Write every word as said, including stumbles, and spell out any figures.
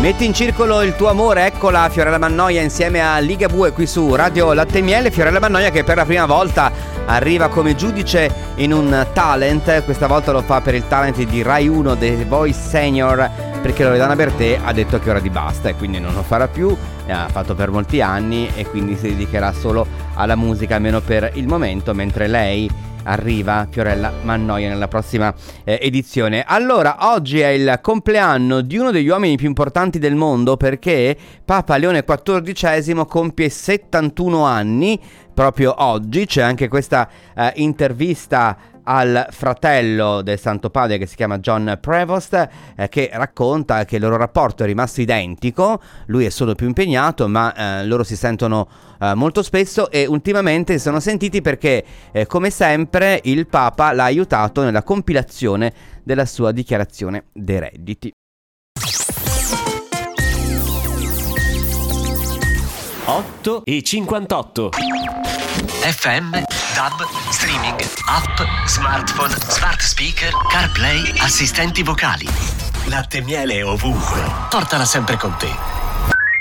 Metti in circolo il tuo amore, eccola Fiorella Mannoia insieme a Ligabue qui su Radio Latte e Miele. Fiorella Mannoia che per la prima volta arriva come giudice in un talent, questa volta lo fa per il talent di Rai uno The Voice Senior, perché Loredana Bertè ha detto che ora di basta e quindi non lo farà più, ha fatto per molti anni e quindi si dedicherà solo alla musica, almeno per il momento, mentre lei arriva, Fiorella Mannoia, nella prossima eh, edizione. Allora, oggi è il compleanno di uno degli uomini più importanti del mondo, perché Papa Leone quattordicesimo compie settantuno anni proprio oggi. C'è anche questa eh, intervista al fratello del Santo Padre che si chiama John Prevost, eh, che racconta che il loro rapporto è rimasto identico. Lui è solo più impegnato, ma eh, loro si sentono eh, molto spesso e ultimamente si sono sentiti perché eh, come sempre il Papa l'ha aiutato nella compilazione della sua dichiarazione dei redditi. otto e cinquantotto. F M, D A B, streaming, app, smartphone, smart speaker, CarPlay, assistenti vocali. Latte e miele ovunque. Portala sempre con te.